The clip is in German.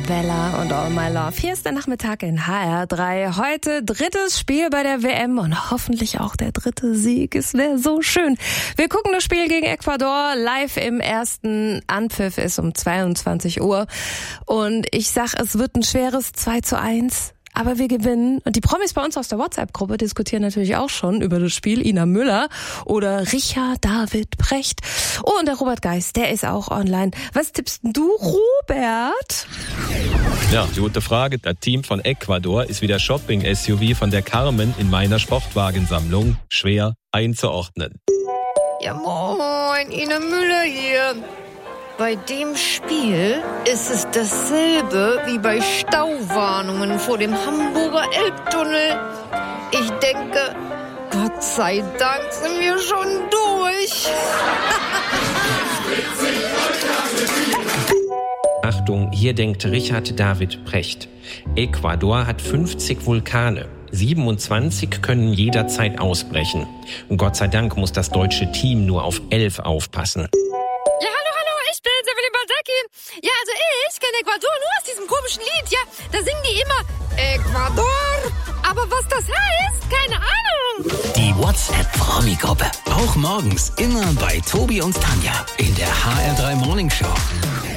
Bella und All My Love. Hier ist der Nachmittag in HR3. Heute drittes Spiel bei der WM und hoffentlich auch der dritte Sieg. Es wäre so schön. Wir gucken das Spiel gegen Ecuador live im ersten Anpfiff ist um 22 Uhr. Und ich sag, es wird ein schweres 2:1. Aber wir gewinnen. Und die Promis bei uns aus der WhatsApp-Gruppe diskutieren natürlich auch schon über das Spiel. Ina Müller oder Richard David Precht. Oh, und der Robert Geist, der ist auch online. Was tippst du, Robert? Ja, gute Frage. Das Team von Ecuador ist wie der Shopping-SUV von der Carmen in meiner Sportwagensammlung. Schwer einzuordnen. Ja, moin, Ina Müller hier. Bei dem Spiel ist es dasselbe wie bei Stauwarnungen vor dem Hamburger Elbtunnel. Ich denke, Gott sei Dank sind wir schon durch. Achtung, hier denkt Richard David Precht. Ecuador hat 50 Vulkane. 27 können jederzeit ausbrechen. Und Gott sei Dank muss das deutsche Team nur auf 11 aufpassen. Ja, hallo, ich bin Evelyn Baldacki. Ja, also ich kenne Ecuador nur aus diesem komischen Lied. Ja, da singen die immer Ecuador. Aber was das heißt, keine Ahnung. Die WhatsApp-Promi-Gruppe. Auch morgens immer bei Tobi und Tanja in der HR3 Morning Show.